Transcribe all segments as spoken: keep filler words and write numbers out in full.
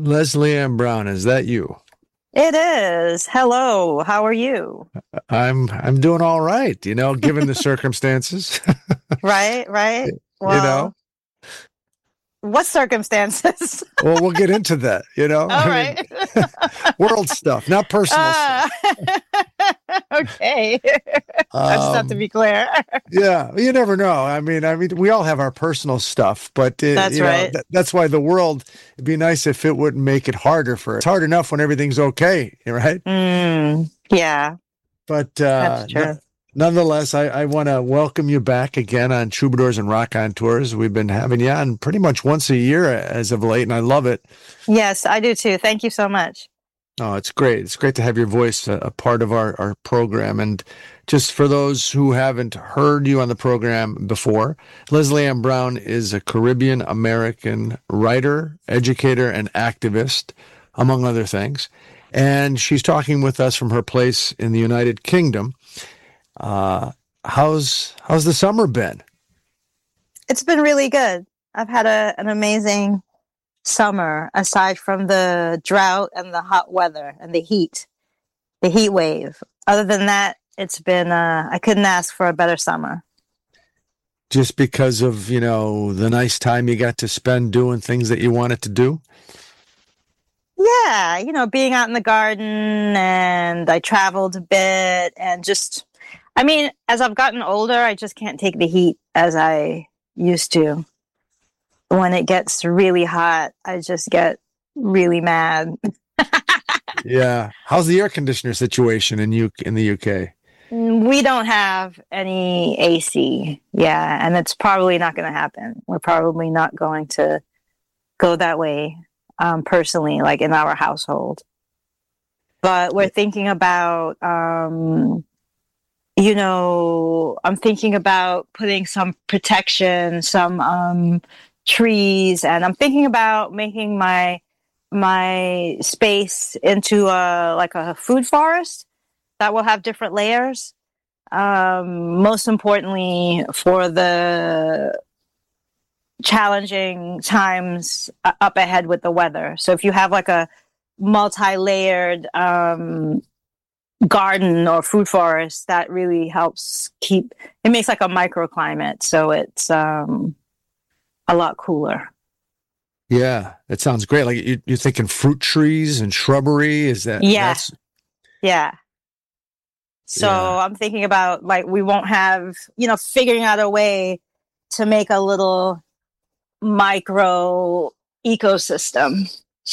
Leslie Ann Brown, is that you? It is. Hello. How are you? I'm I'm doing all right, you know, given the circumstances. Right, right. You know, Well, what circumstances? well, we'll get into that, you know. All I mean, right. world stuff, not personal stuff. Uh, okay. I just have to Um, be clear. yeah, you never know. I mean, I mean, we all have our personal stuff, but uh, That's you know, right. that, that's why the world. It'd be nice if it wouldn't make it harder for us. It's hard enough when everything's okay, right? Mm, yeah, But that's uh, true. nonetheless, I, I want to welcome you back again on Troubadours and Rock on Tours. We've been having you on pretty much once a year as of late, and I love it. Yes, I do too. Thank you so much. Oh, it's great. It's great to have your voice a, a part of our, our program. And just for those who haven't heard you on the program before, Leslie Ann Brown is a Caribbean American writer, educator, and activist, among other things. And she's talking with us from her place in the United Kingdom. Uh, how's how's the summer been? It's been really good. I've had a, an amazing summer, aside from the drought and the hot weather and the heat, the heat wave. Other than that, it's been, uh, I couldn't ask for a better summer. Just because of, you know, the nice time you got to spend doing things that you wanted to do? Yeah, you know, being out in the garden, and I traveled a bit, and just, I mean, as I've gotten older, I just can't take the heat as I used to. When it gets really hot, I just get really mad. Yeah. How's the air conditioner situation in U in the U K? We don't have any A C. Yeah, and it's probably not going to happen. We're probably not going to go that way, um, personally, like in our household. But we're thinking about, um, you know, I'm thinking about putting some protection, some um, trees, and I'm thinking about making my my space into a like a food forest that will have different layers. Um, most importantly, for the challenging times uh, up ahead with the weather. So if you have like a multi-layered um, garden or food forest, that really helps keep, it makes like a microclimate. So it's um, a lot cooler. Yeah, that sounds great. Like you, you're thinking fruit trees and shrubbery. Is that Yeah. that's Yeah. So yeah. I'm thinking about like, we won't have, you know, figuring out a way to make a little micro ecosystem.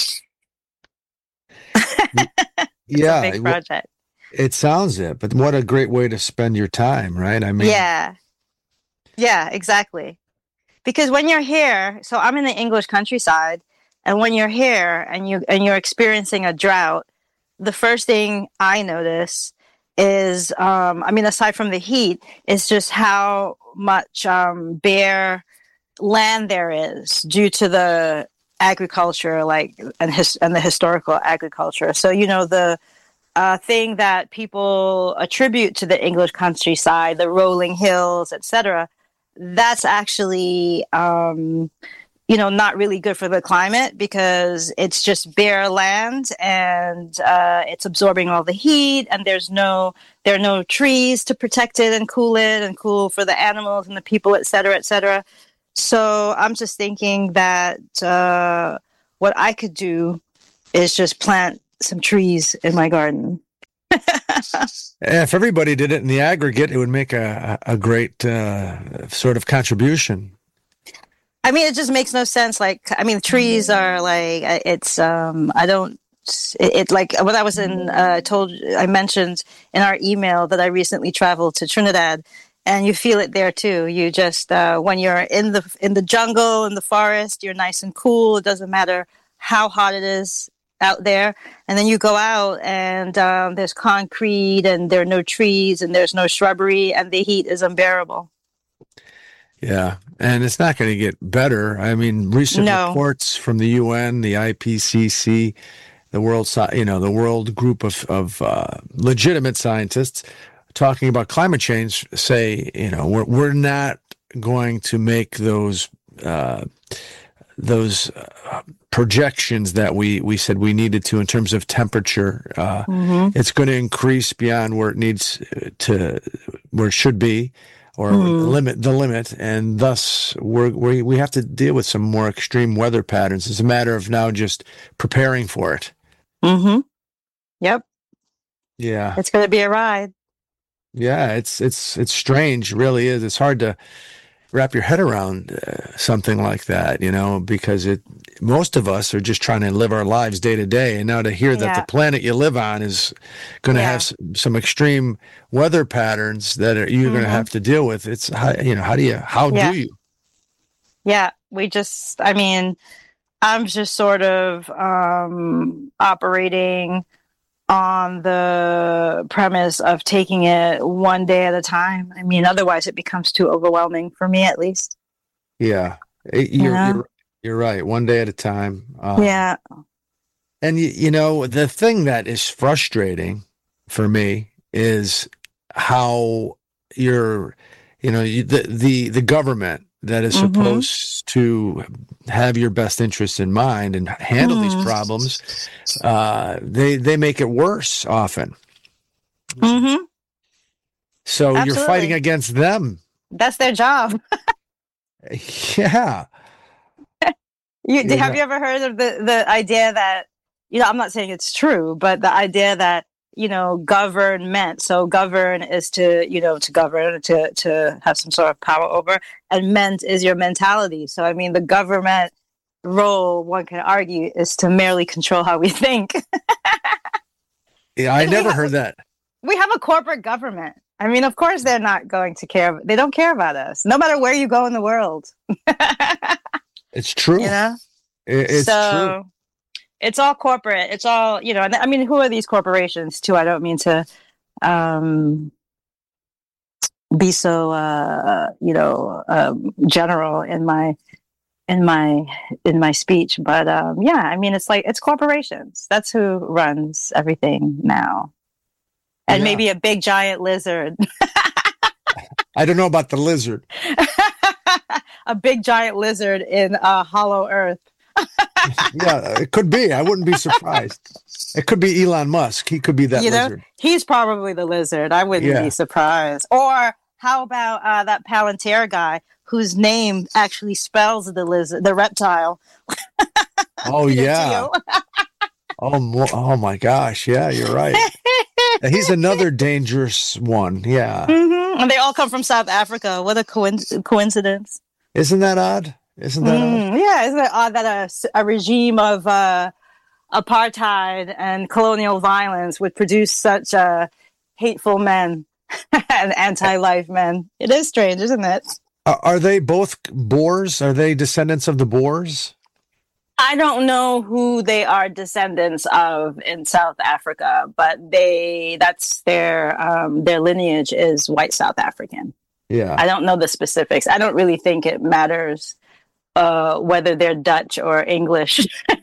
It's Yeah, a big it, project. it sounds it, but what a great way to spend your time, right? I mean, Yeah. Yeah, exactly. Because when you're here, so I'm in the English countryside, and when you're here and you and you're experiencing a drought, the first thing I notice is, um, I mean, aside from the heat, is just how much um, bare land there is due to the agriculture, like and his, and the historical agriculture. So you know the uh, thing that people attribute to the English countryside, the rolling hills, et cetera. That's actually, um, you know, not really good for the climate because it's just bare land, and uh, it's absorbing all the heat, and there's no, there are no trees to protect it and cool it and cool for the animals and the people, et cetera, et cetera. So I'm just thinking that uh, what I could do is just plant some trees in my garden. if everybody did it in the aggregate, it would make a a great uh, sort of contribution. I mean, it just makes no sense. Like, I mean, trees are like, it's, um, I don't, it, it like, when I was in, uh, I told, I mentioned in our email that I recently traveled to Trinidad, and you feel it there too. You just, uh, when you're in the, in the jungle, in the forest, you're nice and cool. It doesn't matter how hot it is out there. And then you go out and, um, there's concrete, and there are no trees, and there's no shrubbery, and the heat is unbearable. Yeah, and it's not going to get better. I mean, recent No. reports from the U N, the I P C C, the world, Sci- you know, the world group of of uh, legitimate scientists talking about climate change say, you know, we're we're not going to make those uh, those uh, projections that we we said we needed to in terms of temperature. Uh, mm-hmm. It's going to increase beyond where it needs to, where it should be, or mm. limit the limit, and thus we're, we we have to deal with some more extreme weather patterns. It's a matter of now just preparing for it. Mm-hmm. Yep. Yeah. It's going to be a ride. Yeah, it's it's it's strange. It really is. It's hard to wrap your head around uh, something like that, you know, because it most of us are just trying to live our lives day to day, and now to hear that yeah. the planet you live on is going to yeah. have some, some extreme weather patterns that are, you're mm-hmm. going to have to deal with. It's how, you know, how do you how yeah. do you? Yeah, we just. I mean, I'm just sort of um, operating on the premise of taking it one day at a time. I mean, otherwise it becomes too overwhelming for me, at least. Yeah, you're you know? you're, you're right. One day at a time. Um, yeah. And you, you know, the thing that is frustrating for me is how you're, you know, you, the the the government that is mm-hmm. supposed to have your best interest in mind and handle mm. these problems, uh, they they make it worse often. Mm-hmm. So Absolutely. You're fighting against them. That's their job. Yeah. You, yeah. Have you ever heard of the, the idea that, you know, I'm not saying it's true, but the idea that, you know, government. So govern is to, you know, to govern, to, to have some sort of power over, and ment is your mentality. So, I mean, the government role, one can argue, is to merely control how we think. Yeah, I never have, heard that. We have a corporate government. I mean, of course, they're not going to care. They don't care about us, no matter where you go in the world. It's true. You know? It, it's so, true. It's all corporate. It's all, you know, I mean, who are these corporations too? I don't mean to um, be so, uh, you know, um, general in my, in my, in my speech. But um, yeah, I mean, it's like, it's corporations. That's who runs everything now. And yeah. maybe a big giant lizard. I don't know about the lizard. A big giant lizard in uh, Hollow Earth. Yeah, it could be. I wouldn't be surprised. It could be Elon Musk. He could be that you know, lizard. He's probably the lizard. I wouldn't yeah. be surprised. Or how about uh, that Palantir guy whose name actually spells the lizard, the reptile? Oh, yeah. oh, oh, my gosh. Yeah, you're right. He's another dangerous one. Yeah. Mm-hmm. And they all come from South Africa. What a coinc- coincidence. Isn't that odd? Isn't that mm, odd? Yeah, isn't it odd that a, a regime of uh, apartheid and colonial violence would produce such uh, hateful men and anti-life men? It is strange, isn't it? Are, are they both Boers? Are they descendants of the Boers? I don't know who they are descendants of in South Africa, but they—that's their um, their lineage is white South African. Yeah, I don't know the specifics. I don't really think it matters uh, whether they're Dutch or English.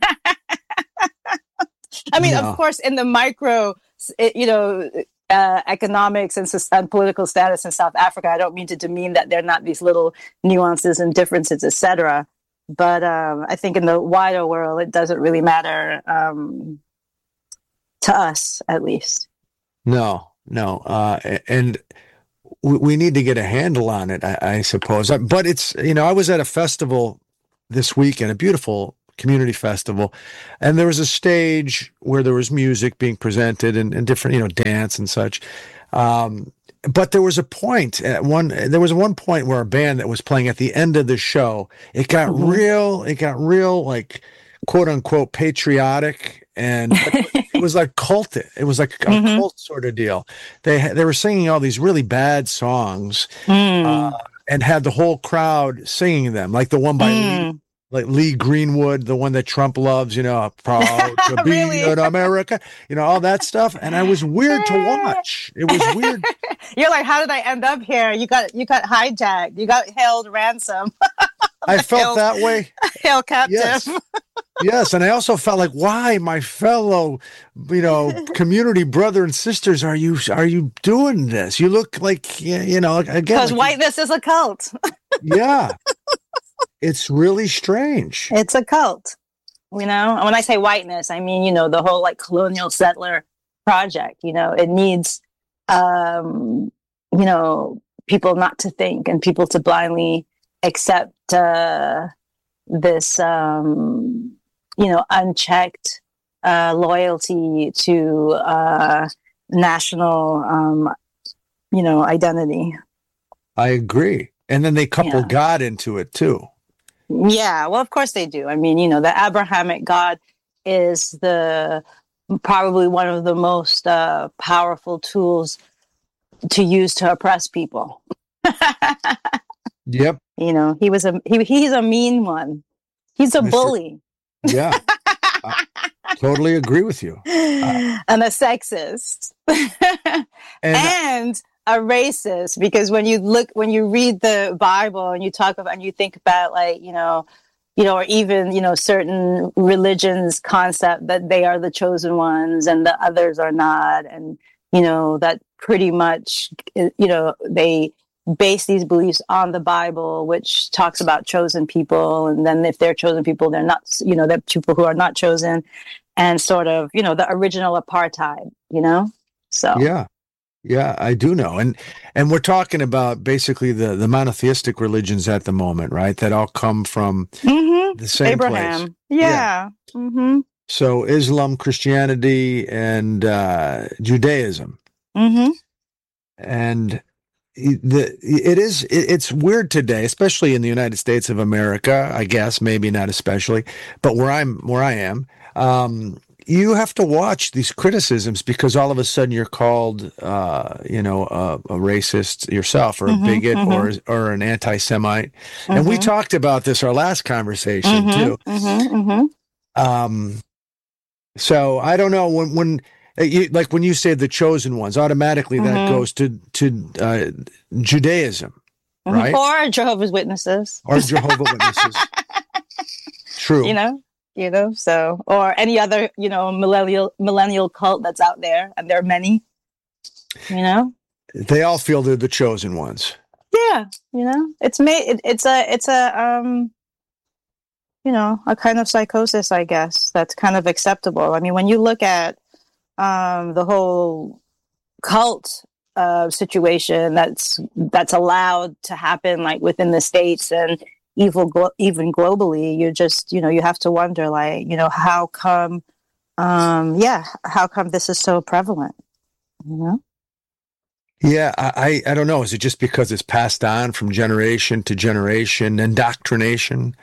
I mean, no. Of course, in the micro, it, you know, uh, economics and, and political status in South Africa, I don't mean to demean that there are not these little nuances and differences, et cetera. But um, I think in the wider world, it doesn't really matter um, to us, at least. No, no. Uh, and we, we need to get a handle on it, I, I suppose. But it's, you know, I was at a festival this weekend, a beautiful community festival, and there was a stage where there was music being presented and, and different, you know, dance and such. Um, But there was a point at one. There was one point where a band that was playing at the end of the show, it got mm-hmm. real. It got real, like quote unquote patriotic, and it was like cult. It was like a mm-hmm. cult sort of deal. They they were singing all these really bad songs, mm. uh, and had the whole crowd singing them, like the one by mm. Lee, like Lee Greenwood, the one that Trump loves. You know, proud to be really? in America. You know, all that stuff, and I was weird to watch. It was weird. You're like, how did I end up here? You got you got hijacked. You got held ransom. I felt held, that way. Held captive. Yes. Yes, and I also felt like, why, my fellow, you know, community brother and sisters, are you are you doing this? You look like, you know, again. Because like whiteness is a cult. Yeah. It's really strange. It's a cult. You know, and when I say whiteness, I mean, you know, the whole like colonial settler project. You know, it needs, um, you know, people not to think and people to blindly accept uh, this, um, you know, unchecked uh, loyalty to uh, national, um, you know, identity. I agree. And then they couple Yeah. God into it too. Yeah, well, of course they do. I mean, you know, the Abrahamic God is the probably one of the most uh, powerful tools to use to oppress people. Yep. You know, he was a he, he's a mean one. He's a Mister bully. Yeah. I totally agree with you. Uh, And a sexist. and And a racist, because when you look when you read the Bible and you talk about and you think about like, you know, you know, or even, you know, certain religions concept that they are the chosen ones and the others are not, and you know, that pretty much, you know, they base these beliefs on the Bible, which talks about chosen people, and then if they're chosen people, they're not, you know, they're people who are not chosen, and sort of, you know, the original apartheid, you know. So yeah. Yeah, I do know. And and we're talking about basically the, the monotheistic religions at the moment, right? That all come from mm-hmm. the same Abraham, place. yeah. Yeah. Mm-hmm. So Islam, Christianity, and uh, Judaism. Mm-hmm. And the it is it, it's weird today, especially in the United States of America, I guess, maybe not especially, but where I'm where I am, um, you have to watch these criticisms because all of a sudden you're called, uh, you know, a, a racist yourself, or a Mm-hmm, bigot, mm-hmm. or or an anti-Semite. Mm-hmm. And we talked about this our last conversation mm-hmm. too. Mm-hmm. Mm-hmm. Um, so I don't know when when. You, like when you say the chosen ones, automatically that Mm-hmm. goes to to uh, Judaism, Mm-hmm. right? Or Jehovah's Witnesses, Or Jehovah Witnesses. True. you know, you know, so or any other, you know, millennial millennial cult that's out there, and there are many, you know. They all feel they're the chosen ones. Yeah, you know, it's made it, it's a it's a um, you know, a kind of psychosis, I guess, that's kind of acceptable. I mean, when you look at um, the whole cult uh, situation that's that's allowed to happen, like within the states and evil glo- even globally, you just you know you have to wonder, like, you know, how come, um, yeah, how come this is so prevalent? You know. Yeah, I, I I don't know. Is it just because it's passed on from generation to generation, indoctrination?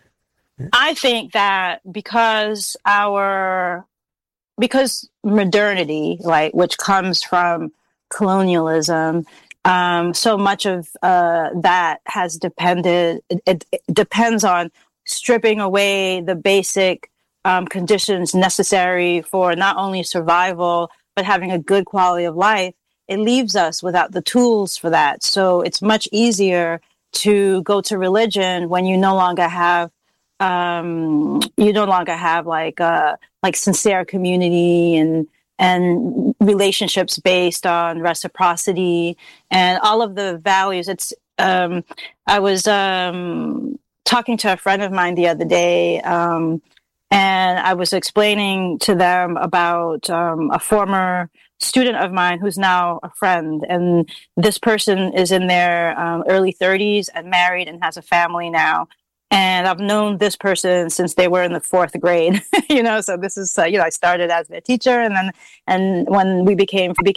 I think that because our because modernity, like, which comes from colonialism, um, so much of uh, that has depended, it, it, it depends on stripping away the basic um, conditions necessary for not only survival, but having a good quality of life. It leaves us without the tools for that. So it's much easier to go to religion when you no longer have um, you no longer have like uh, like sincere community and and relationships based on reciprocity and all of the values. It's um, I was um, talking to a friend of mine the other day, um, and I was explaining to them about um, a former student of mine who's now a friend, and this person is in their um, early thirties and married and has a family now. And I've known this person since they were in the fourth grade, you know, so this is, uh, you know, I started as their teacher, and then, and when we became, became